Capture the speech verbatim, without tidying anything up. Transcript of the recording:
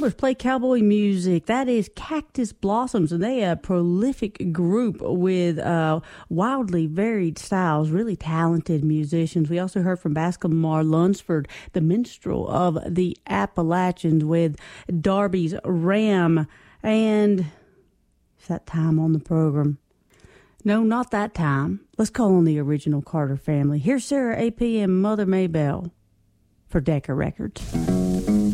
Numbers play cowboy music. That is Cactus Blossoms, and they are a prolific group with uh, wildly varied styles, really talented musicians. We also heard from Bascomar Lunsford, the minstrel of the Appalachians, with Darby's Ram. And it's that time on the program. No, not that time. Let's call on the original Carter family. Here's Sarah A P and Mother Maybelle for Decca Records.